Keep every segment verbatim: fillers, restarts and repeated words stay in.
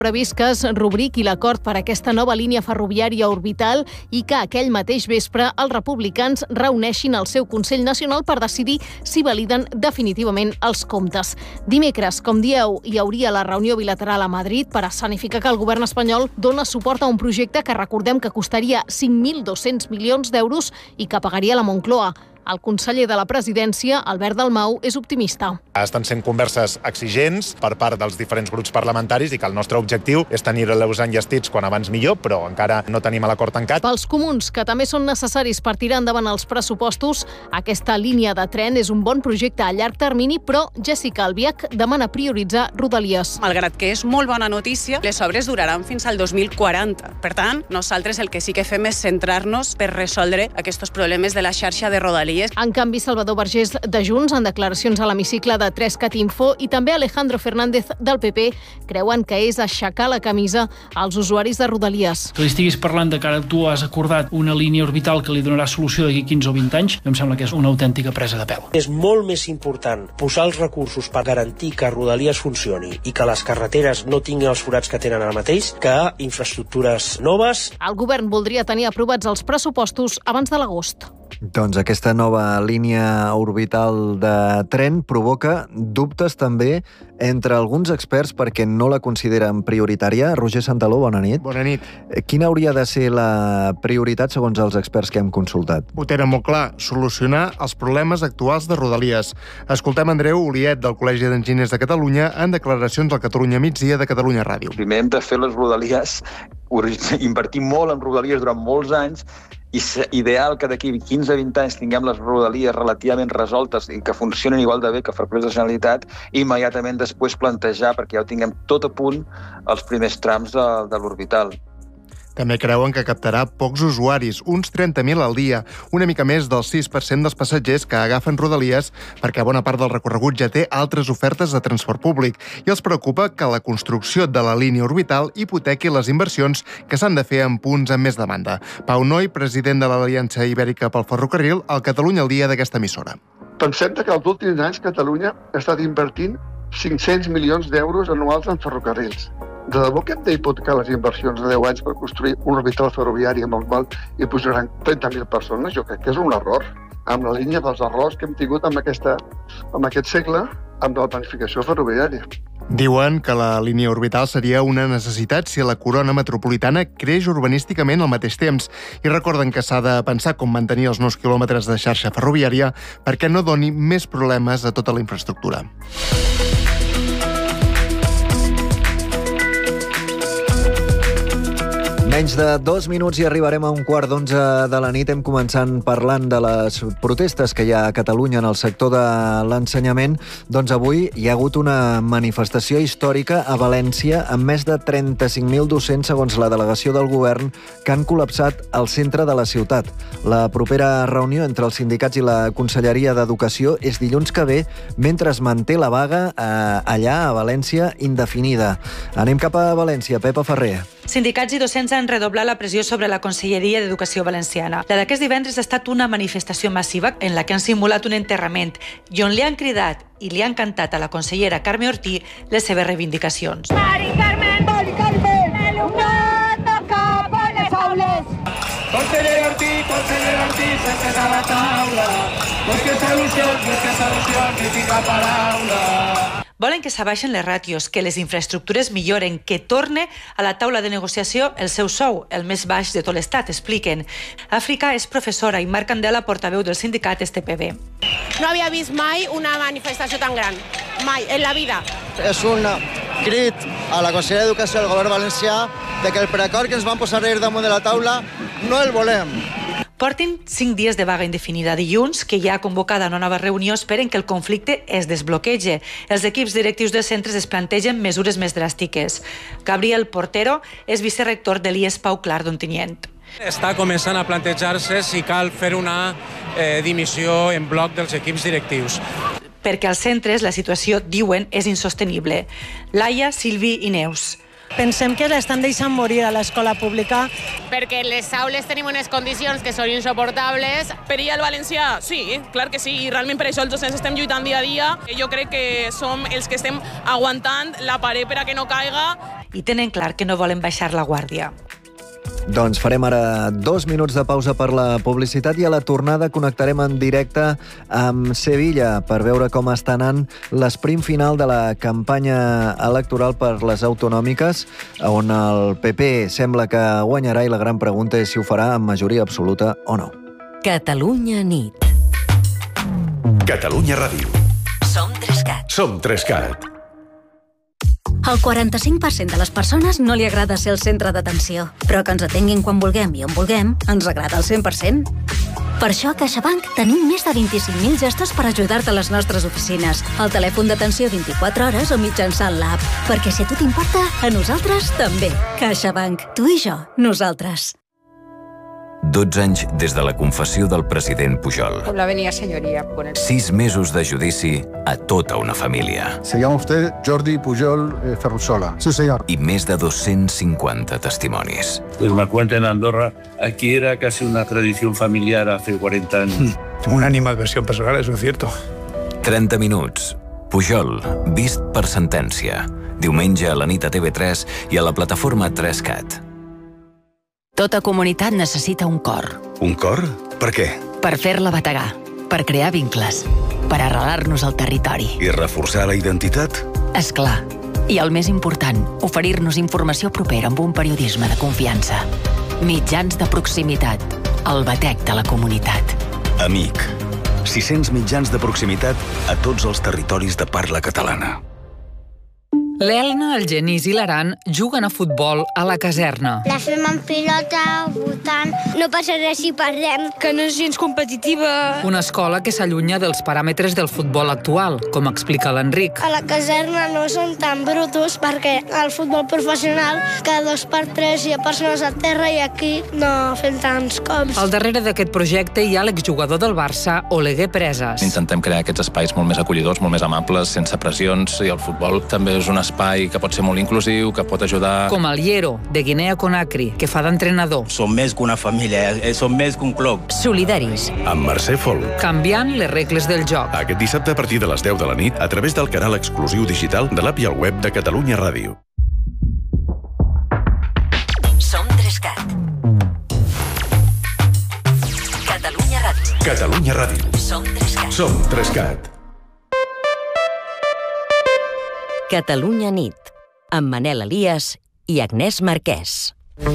previst que es rubriqui l'acord per a aquesta nova línia ferroviària orbital i que aquell mateix vespre els republicans reuneixin el seu Consell Nacional per decidir si validen definitivament els comptes. Dimecres, com dieu, hi hauria la reunió bilateral a Madrid per escenificar que el govern espanyol dona suport a un projecte que recordem que costaria cinc mil dos-cents milions d'euros i que pagaria la Moncloa. El conseller de la presidència, Albert Dalmau, és optimista. Estan sent converses exigents per part dels diferents grups parlamentaris i que el nostre objectiu és tenir-los enllestits quan abans millor, però encara no tenim l'acord tancat. Pels comuns, que també són necessaris per tirar endavant els pressupostos, aquesta línia de tren és un bon projecte a llarg termini, però Jessica Albiach demana prioritzar Rodalies. Malgrat que és molt bona notícia, les obres duraran fins al dos mil quaranta. Per tant, nosaltres el que sí que fem és centrar-nos per resoldre aquests problemes de la xarxa de Rodalies. En canvi, Salvador Vergés de Junts, en declaracions a l'hemicicle de tres cat info, i també Alejandro Fernández del P P creuen que és aixecar la camisa als usuaris de Rodalies. Que li estiguis parlant de que ara tu has acordat una línia orbital que li donarà solució d'aquí quinze o vint anys, em sembla que és una autèntica presa de pèl. És molt més important posar els recursos per garantir que Rodalies funcioni i que les carreteres no tinguin els forats que tenen ara mateix que infraestructures noves. El govern voldria tenir aprovats els pressupostos abans de l'agost. Doncs aquesta nova línia orbital de tren provoca dubtes també entre alguns experts perquè no la consideren prioritària. Roger Santaló, bona nit. Bona nit. Quina hauria de ser la prioritat segons els experts que hem consultat? Ho tenen molt clar, solucionar els problemes actuals de Rodalies. Escoltem Andreu Oliet, del Col·legi d'Enginyers de Catalunya, en declaracions al Catalunya Migdia de Catalunya Ràdio. Primer hem de fer les Rodalies, invertir molt en Rodalies durant molts anys, i és ideal que d'aquí quinze a vint anys tinguem les Rodalies relativament resoltes i que funcionin igual de bé que Ferrocarrils de la Generalitat, i immediatament després plantejar, perquè ja ho tinguem tot a punt, els primers trams de, de l'orbital. També creuen que captarà pocs usuaris, uns trenta mil al dia, una mica més del sis per cent dels passatgers que agafen Rodalies, perquè bona part del recorregut ja té altres ofertes de transport públic, i els preocupa que la construcció de la línia orbital hipotequi les inversions que s'han de fer en punts amb més demanda. Pau Noi, president de l'Aliança Ibèrica pel Ferrocarril, al Catalunya al dia d'aquesta emissora. Pensem que els últims anys Catalunya ha estat invertint cinc-cents milions d'euros anuals en ferrocarrils. De debò que hem d'hipotecar les inversions de deu anys per construir un orbital ferroviari amb el qual hi posaran trenta mil persones? Jo crec que és un error, amb la línia dels errors que hem tingut amb, aquesta, amb aquest segle, amb la planificació ferroviària. Diuen que la línia orbital seria una necessitat si la corona metropolitana creix urbanísticament al mateix temps, i recorden que s'ha de pensar com mantenir els nous quilòmetres de xarxa ferroviària perquè no doni més problemes a tota la infraestructura. Menys de dos minuts i arribarem a un quart d'onze de la nit. Hem començat parlant de les protestes que hi ha a Catalunya en el sector de l'ensenyament. Doncs avui hi ha hagut una manifestació històrica a València amb més de trenta-cinc mil docents, segons la delegació del govern, que han col·lapsat el centre de la ciutat. La propera reunió entre els sindicats i la Conselleria d'Educació és dilluns que ve, mentre es manté la vaga eh, allà a València indefinida. Anem cap a València. Pepa Ferrer. Sindicats i docents han redoblat la pressió sobre la Conselleria d'Educació valenciana. La d'aquest divendres ha estat una manifestació massiva en la que han simulat un enterrament i on li han cridat i li han cantat a la consellera Carme Ortí les seves reivindicacions. Mari Carmen! Mari Carmen! L'alumnat no cap a les aules! Consellera Ortí, consellera Ortí, sentem a la taula. Busque solucions, busque solucions i fica paraula. Volen que s'abaixen les ràtios, que les infraestructures milloren, que torne a la taula de negociació el seu sou, el més baix de tot l'estat, expliquen. Àfrica és professora i Marc Candela, portaveu del sindicat S T P B. No havia vist mai una manifestació tan gran, mai, en la vida. És un crit a la Conselleria d'Educació del govern valencià de que el preacord que ens van posar ahir damunt de la taula no el volem. Portin cinc dies de vaga indefinida. Dilluns, que ja ha convocada una nova reunió, esperen que el conflicte es desbloquege. Els equips directius de centres es plantegen mesures més dràstiques. Gabriel Portero és vicerector de l'I E S Pau Clar d'Ontinyent. Està començant a plantejar-se si cal fer una eh, dimissió en bloc dels equips directius. Perquè als centres la situació, diuen, és insostenible. Laia, Silvi i Neus. Pensem que l'estan deixant morir a l'escola pública. Perquè les aules tenim unes condicions que són insuportables. Perilla al valencià? Sí, clar que sí, i realment per això els docents estem lluitant dia a dia. Jo crec que som els que estem aguantant la paret per a que no caiga. I tenen clar que no volen baixar la guàrdia. Doncs farem ara dos minuts de pausa per la publicitat i a la tornada connectarem en directe amb Sevilla per veure com està anant l'esprint final de la campanya electoral per les autonòmiques, on el P P sembla que guanyarà i la gran pregunta és si ho farà amb majoria absoluta o no. Catalunya nit. Catalunya Ràdio. Som Trescat. Som Trescat. Al quaranta-cinc per cent de les persones no li agrada ser el centre d'atenció, però que ens atenguin quan vulguem i on vulguem ens agrada al cent per cent. Per això a CaixaBank tenim més de vint-i-cinc mil gestos per ajudar-te a les nostres oficines, al telèfon d'atenció vint-i-quatre hores o mitjançant l'app. Perquè si a tu t'importa, a nosaltres també. CaixaBank. Tu i jo. Nosaltres. dotze anys des de la confessió del president Pujol. Con la venia, senyoria. Sis mesos de judici a tota una família. Se llama usted Jordi Pujol eh, Ferrusola. Sí, señor. I més de dos-cents cinquanta testimonis. Pues me cuenta en Andorra, aquí era casi una tradición familiar hace cuarenta años. Una animadversión personal, eso es cierto. trenta minuts. Pujol, vist per sentència. Diumenge a la nit a T V tres i a la plataforma Trescat. Tota comunitat necessita un cor. Un cor? Per què? Per fer-la bategar, per crear vincles, per arrelar-nos al territori. I reforçar la identitat? És clar. I el més important, oferir-nos informació propera amb un periodisme de confiança. Mitjans de proximitat. El batec de la comunitat. Amic. sis-cents mitjans de proximitat a tots els territoris de parla catalana. L'Elna, el Genís i l'Aran juguen a futbol a la caserna. La fem en pilota, votant. No passa res si perdem. Que no és gens competitiva. Una escola que s'allunya dels paràmetres del futbol actual, com explica l'Enric. A la caserna no són tan brutos perquè al futbol professional cada dos per tres hi ha persones a terra i aquí no fem tants cops. Al darrere d'aquest projecte hi ha l'exjugador del Barça, Oleguer Preses. Intentem crear aquests espais molt més acollidors, molt més amables, sense pressions, i el futbol també és un espai que pot ser molt inclusiu, que pot ajudar... Com el Hiero, de Guinea Conakry, que fa d'entrenador. Som més que una família, som més que un club. Solidaris. Amb Mercè Folk. Canviant les regles del joc. Aquest dissabte a partir de les deu de la nit a través del canal exclusiu digital de l'app i el web de Catalunya Ràdio. Som Trescat. Catalunya Ràdio. Catalunya Ràdio. Som Trescat. Som Trescat. Catalunya nit, amb Manel Elias i Agnès Marquès.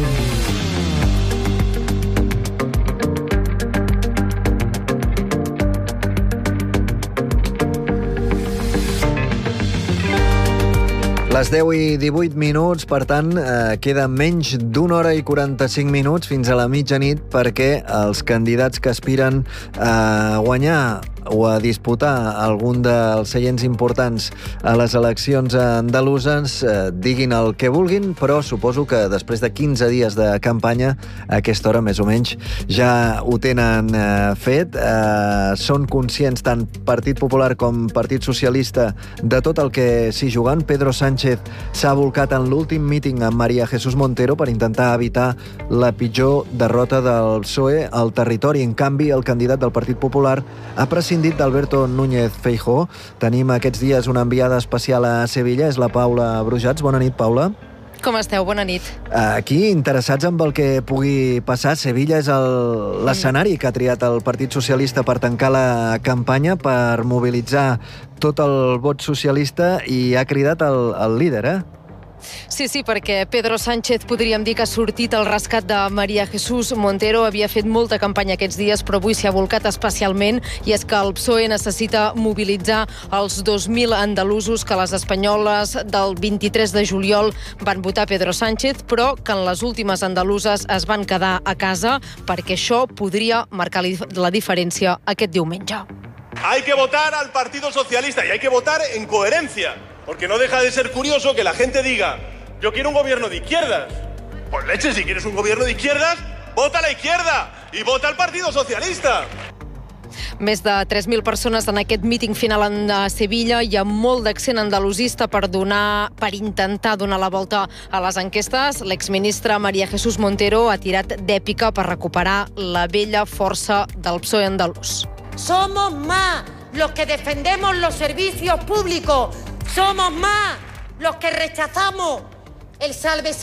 Les deu i divuit minuts, per tant, eh, queda menys d'una hora i quaranta-cinc minuts fins a la mitjanit perquè els candidats que aspiren a guanyar o a disputar algun dels seients importants a les eleccions andaluses eh, diguin el que vulguin, però suposo que després de quinze dies de campanya, a aquesta hora més o menys, ja ho tenen eh, fet. Eh, són conscients tant Partit Popular com Partit Socialista de tot el que s'hi juguen. Pedro Sánchez s'ha volcat en l'últim míting amb María Jesús Montero per intentar evitar la pitjor derrota del P S O E al territori. En canvi, el candidat del Partit Popular ha prescindit d'Alberto Núñez Feijóo. Tenim aquests dies una enviada especial a Sevilla, és la Paula Brujats. Bona nit, Paula. Com esteu? Bona nit. Aquí, interessats en el que pugui passar. Sevilla és l'escenari que ha triat el Partit Socialista per tancar la campanya, per mobilitzar tot el vot socialista, i ha cridat el, el líder, eh? Sí, sí, perquè Pedro Sánchez podríem dir que ha sortit al rescat de María Jesús Montero. Havia fet molta campanya aquests dies, però avui s'hi ha volcat especialment, i és que el P S O E necessita mobilitzar els dos mil andalusos que les espanyoles del vint-i-tres de juliol van votar Pedro Sánchez, però que en les últimes andaluses es van quedar a casa, perquè això podria marcar la diferència aquest diumenge. Hay que votar al Partido Socialista y hay que votar en coherencia. Porque no deja de ser curioso que la gente diga, yo quiero un gobierno de izquierdas. Pues leche, si quieres un gobierno de izquierdas, vota a la izquierda y vota al Partido Socialista. Més de tres mil persones en aquest míting final a Sevilla. Hi ha molt d'accent andalusista per donar, per intentar donar la volta a les enquestes. L'exministra María Jesús Montero ha tirat d'èpica per recuperar la vella força del P S O E andalús. Somos más los que defendemos los servicios públicos. Somos más los que rechazamos el salve